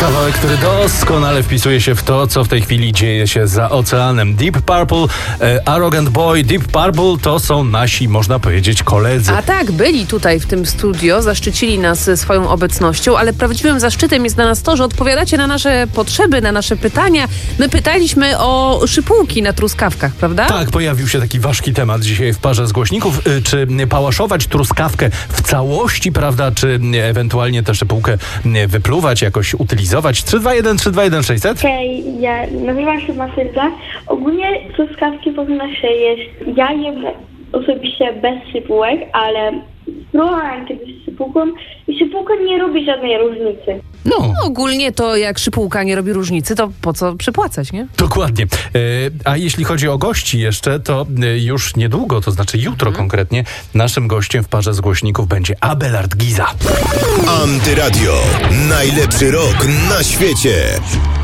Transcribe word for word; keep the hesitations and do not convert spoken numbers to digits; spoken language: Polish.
Kawałek, który doskonale wpisuje się w to, co w tej chwili dzieje się za oceanem. Deep Purple, e, Arrogant Boy, Deep Purple to są nasi, można powiedzieć, koledzy. A tak, byli tutaj w tym studio, zaszczycili nas swoją obecnością, ale prawdziwym zaszczytem jest dla nas to, że odpowiadacie na nasze potrzeby, na nasze pytania. My pytaliśmy o szypułki na truskawkach, prawda? Tak, pojawił się taki ważki temat dzisiaj w parze z głośników. Czy pałaszować truskawkę w całości, prawda, czy ewentualnie tę szypułkę wypluwać, jakoś utylizować? trzy dwa jeden trzy dwa jeden sześć zero zero. Hej, ja nazywam się Matylda. Ogólnie truskawki powinno się jeść. Ja jem osobiście bez szypułek, ale spróbowałem kiedyś z szypułką i szypułka nie robi żadnej różnicy. No. No, ogólnie to jak szypułka nie robi różnicy, to po co przypłacać, nie? Dokładnie. E, a jeśli chodzi o gości jeszcze, to e, już niedługo, to znaczy jutro mhm. konkretnie, naszym gościem w parze z głośników będzie Abelard Giza. Antyradio. Najlepszy rok na świecie.